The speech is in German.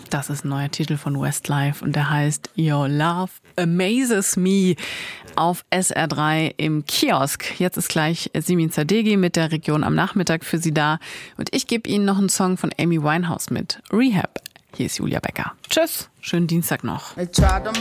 Das ist ein neuer Titel von Westlife und der heißt Your Love Amazes Me auf SR3 im Kiosk. Jetzt ist gleich Simin Zadegi mit der Region am Nachmittag für Sie da und ich gebe Ihnen noch einen Song von Amy Winehouse mit, Rehab. Hier ist Julia Becker. Tschüss, schönen Dienstag noch.